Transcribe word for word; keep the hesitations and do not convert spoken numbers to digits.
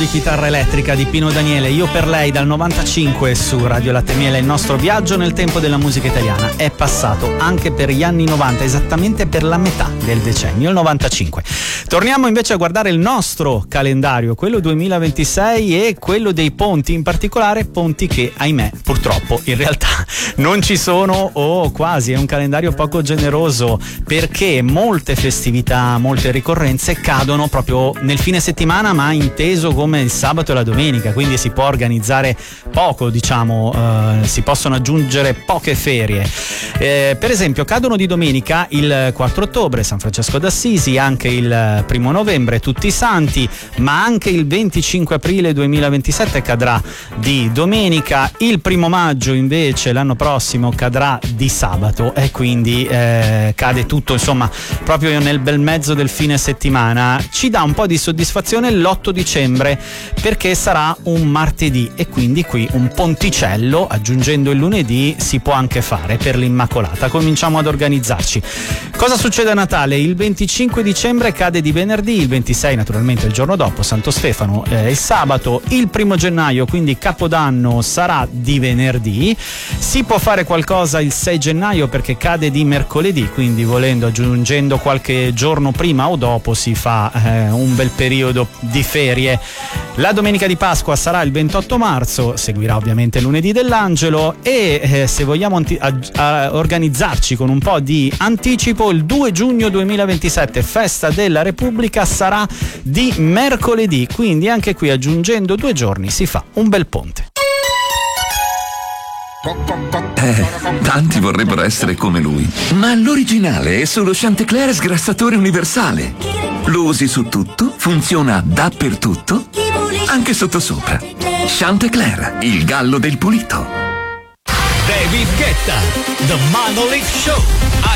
Chitarra elettrica di Pino Daniele, Io per lei, dal novantacinque su Radio Latte e Miele. Il nostro viaggio nel tempo della musica italiana è passato anche per gli anni novanta, esattamente per la metà del decennio, il novantacinque. Torniamo invece a guardare il nostro calendario, quello duemilaventisei, e quello dei ponti, in particolare ponti che, ahimè, purtroppo in realtà non ci sono, o quasi. È un calendario poco generoso perché molte festività, molte ricorrenze cadono proprio nel fine settimana, ma inteso come il sabato e la domenica, quindi si può organizzare poco, diciamo, eh, si possono aggiungere poche ferie. Eh, per esempio cadono di domenica il quattro ottobre, San Francesco d'Assisi, anche il primo novembre, Tutti i Santi, ma anche il venticinque aprile duemilaventisette cadrà di domenica. Il primo maggio invece l'anno prossimo cadrà di sabato, e quindi eh, cade tutto, insomma, proprio nel bel mezzo del fine settimana. Ci dà un po' di soddisfazione l'otto dicembre perché sarà un martedì, e quindi qui un ponticello, aggiungendo il lunedì, si può anche fare per l'Immacolata. Cominciamo ad organizzarci. Cosa succede a Natale? Il venticinque dicembre cade di venerdì, il ventisei naturalmente il giorno dopo, Santo Stefano, eh, il sabato. Il primo gennaio, quindi Capodanno, sarà di venerdì. Si può fare qualcosa il sei gennaio perché cade di mercoledì, quindi volendo, aggiungendo qualche giorno prima o dopo, si fa eh, un bel periodo di ferie. La domenica di Pasqua sarà il ventotto marzo, seguirà ovviamente lunedì dell'Angelo, e eh, se vogliamo anti- a- a organizzarci con un po' di anticipo, il due giugno duemilaventisette, festa della Repubblica, sarà di mercoledì, quindi anche qui aggiungendo due giorni si fa un bel ponte. Eh, tanti vorrebbero essere come lui, ma l'originale è solo Chantecler sgrassatore universale. Lo usi su tutto, funziona dappertutto, anche sottosopra. Chantecler, il gallo del pulito. David Guetta, The Monolith Show, a